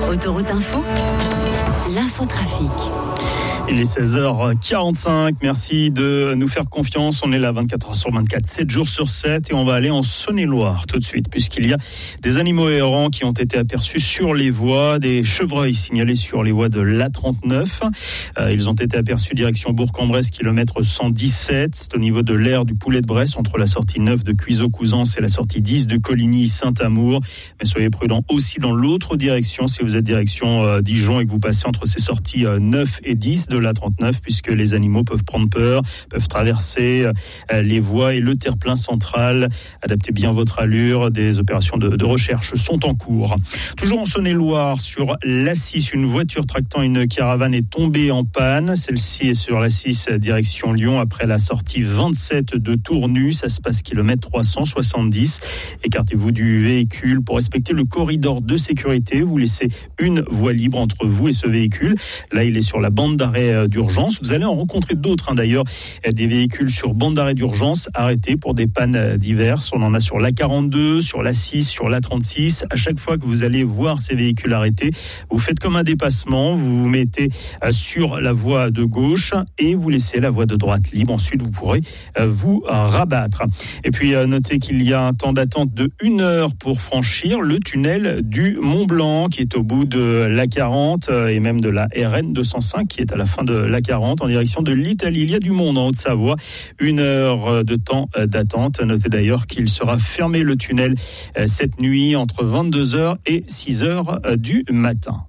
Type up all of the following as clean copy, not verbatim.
Autoroute Info, l'infotrafic. Il est 16h45, merci de nous faire confiance, on est là 24h sur 24, 7 jours sur 7 et on va aller en Saône-et-Loire tout de suite puisqu'il y a des animaux errants qui ont été aperçus sur les voies, des chevreuils signalés sur les voies de l'A39. Ils ont été aperçus direction Bourg-en-Bresse, kilomètre 117, c'est au niveau de l'aire du Poulet de Bresse entre la sortie 9 de Cuiseaux-Couzance et la sortie 10 de Coligny-Saint-Amour. Mais soyez prudents aussi dans l'autre direction si vous êtes direction Dijon et que vous passez entre ces sorties 9 et 10 de l'A39 puisque les animaux peuvent prendre peur, peuvent traverser les voies et le terre-plein central. Adaptez bien votre allure, des opérations de recherche sont en cours. Toujours en Saône-et-Loire, sur l'A6, une voiture tractant une caravane est tombée en panne. Celle-ci est sur l'A6 direction Lyon après la sortie 27 de Tournu. Ça se passe kilomètre 370. Écartez-vous du véhicule pour respecter le corridor de sécurité. Vous laissez une voie libre entre vous et ce véhicule. Là, il est sur la bande d'arrêt d'urgence. Vous allez en rencontrer d'autres d'ailleurs, des véhicules sur bande d'arrêt d'urgence arrêtés pour des pannes diverses. On en a sur l'A42, sur l'A6, sur l'A36. À chaque fois que vous allez voir ces véhicules arrêtés, vous faites comme un dépassement, vous vous mettez sur la voie de gauche et vous laissez la voie de droite libre. Ensuite, vous pourrez vous rabattre. Et puis, notez qu'il y a un temps d'attente de 1 heure pour franchir le tunnel du Mont-Blanc qui est au bout de l'A40 et même de la RN 205 qui est à la fin de l'A40 en direction de l'Italie. Il y a du monde en Haute-Savoie. 1 heure de temps d'attente. Notez d'ailleurs qu'il sera fermé le tunnel cette nuit entre 22h et 6h du matin.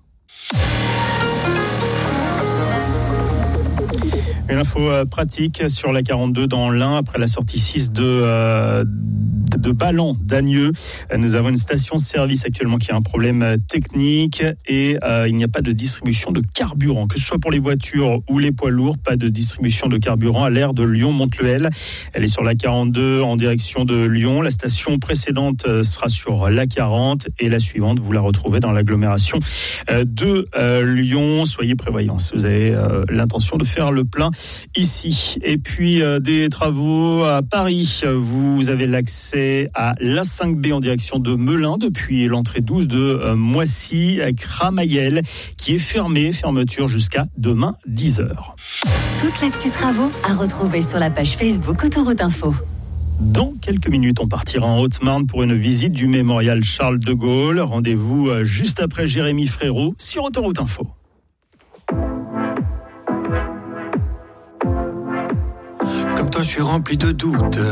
Une info pratique sur la 42 dans l'Ain après la sortie 6 de Ballan d'Agneux. Nous avons une station-service actuellement qui a un problème technique et il n'y a pas de distribution de carburant, que ce soit pour les voitures ou les poids lourds. Pas de distribution de carburant à l'aire de Lyon-Montleuel. Elle est sur la 42 en direction de Lyon. La station précédente sera sur la 40 et la suivante, vous la retrouvez dans l'agglomération de Lyon. Soyez prévoyants si vous avez l'intention de faire le plein ici. Et puis des travaux à Paris. Vous avez l'accès à l'A5B en direction de Melun depuis l'entrée 12 de Moissy à Cramayel qui est fermée. Fermeture jusqu'à demain 10h. Toute l'actu travaux à retrouver sur la page Facebook Autoroute Info. Dans quelques minutes, on partira en Haute-Marne pour une visite du mémorial Charles de Gaulle. Rendez-vous juste après Jérémy Frérot sur Autoroute Info. Comme toi, je suis rempli de doutes.